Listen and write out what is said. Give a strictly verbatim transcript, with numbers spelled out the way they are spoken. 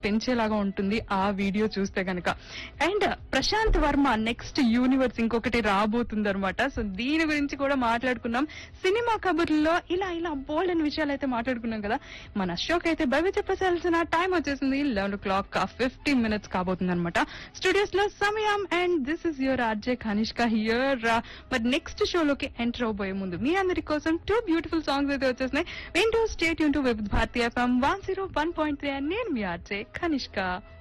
పెంచేలాగా ఉంటుంది ఆ వీడియో చూస్తే గనక. And Prashanth Varma next universe ఇంకొకటి రాబోతుంది అనమాట. సో దీని గురించి కూడా మాట్లాడుకున్నాం సినిమా కబుర్లలో. ఇలా ఇలా బోల్డ్ అని విషయాలు అయితే మాట్లాడుకున్నాం కదా. మన షోకి అయితే బయట చెప్పాల్సిన టైం వచ్చేసింది. లెవెన్ ఓ క్లాక్ ఫిఫ్టీన్ మినిట్స్ కాబోతుంది అనమాట స్టూడియోస్ లో సమయం. And this is your RJ Kanishka here. మరి నెక్స్ట్ షోలోకి ఎంటర్ అవబోయే ముందు మీ అందరి కోసం టూ బ్యూటిఫుల్ సాంగ్స్ అయితే వచ్చేసినాయి. వింటూ state Yoon to with Bharatiya FM one zero one point three. And నేను మీ ఆర్జే కనిష్క.